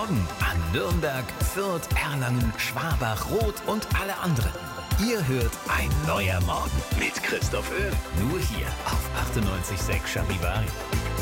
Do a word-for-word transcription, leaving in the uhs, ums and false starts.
Morgen an Nürnberg, Fürth, Erlangen, Schwabach, Roth und alle anderen. Ihr hört Ein neuer Morgen mit Christoph Öhl. Nur hier auf achtundneunzig Komma sechs Charivari.